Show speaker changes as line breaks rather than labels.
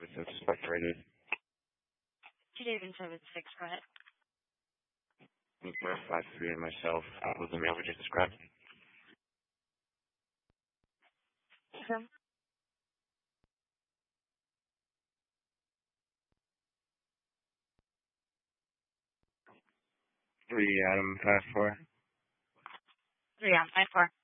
with the suspect rated.
2776, go ahead.
We're 5'3" and myself. Was the male we just described?
Whom?
Adam 5'4".
3 on 5-4.